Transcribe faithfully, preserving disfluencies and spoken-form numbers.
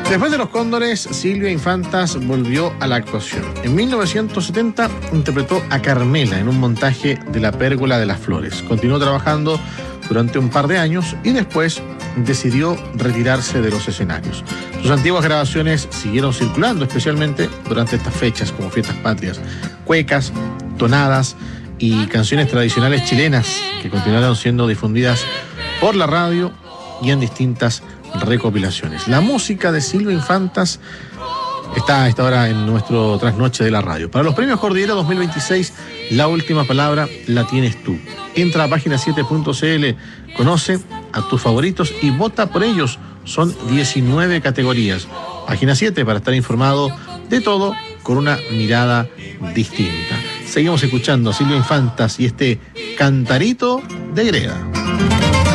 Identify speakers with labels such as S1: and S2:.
S1: Después de Los Cóndores, Silvia Infantas volvió a la actuación. En mil novecientos setenta interpretó a Carmela en un montaje de La Pérgola de las Flores. Continuó trabajando durante un par de años y después decidió retirarse de los escenarios. Sus antiguas grabaciones siguieron circulando, especialmente durante estas fechas como Fiestas Patrias. Cuecas, tonadas y canciones tradicionales chilenas que continuaron siendo difundidas por la radio y en distintas recopilaciones. La música de Silvia Infantas está a esta hora en nuestro trasnoche de la radio. Para los premios Cordillera dos mil veintiséis, la última palabra la tienes tú. Entra a página siete punto c l, conoce a tus favoritos y vota por ellos. Son diecinueve categorías. Página siete para estar informado de todo con una mirada distinta. Seguimos escuchando a Silvia Infantas y este Cantarito de Greda.